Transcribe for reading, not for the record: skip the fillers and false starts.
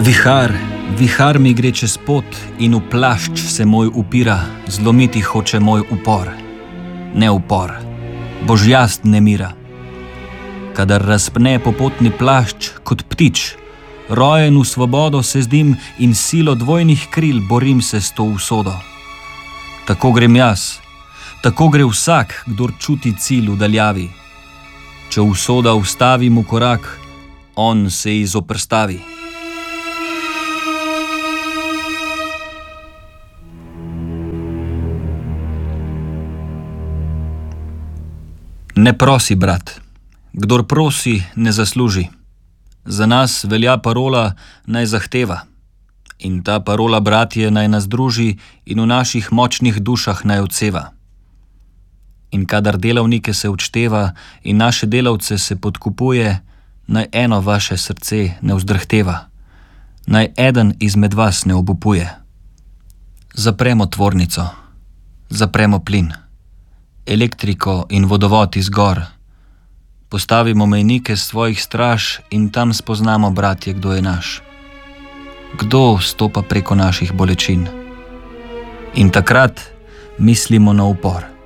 Vihar mi gre čez pot in v plašč se moj upira, zlomiti hoče moj upor. Ne upor, božjast nemira. Kadar razpne popotni plašč kot ptič, rojen v svobodo se zdim in silo dvojnih kril borim se s to usodo. Tako grem jaz, tako gre vsak, kdor čuti cilj v daljavi. Če usoda ustavi mu korak, on se ji zoperstavi. Ne prosi, brat. Kdor prosi, ne zasluži. Za nas velja parola naj zahteva. In ta parola, bratje, naj nas druži in v naših močnih dušah naj odseva. In kadar delavnike se odšteva in naše delavce se podkupuje, naj eno vaše srce ne vzdrhteva. Naj eden izmed vas ne obupuje. Zapremo tvornico, zapremo plin, elektriko in vodovod iz gor. Postavimo mejnike svojih straž in tam spoznamo, bratje, kdo je naš. Kdo stopa preko naših bolečin. In takrat mislimo na upor.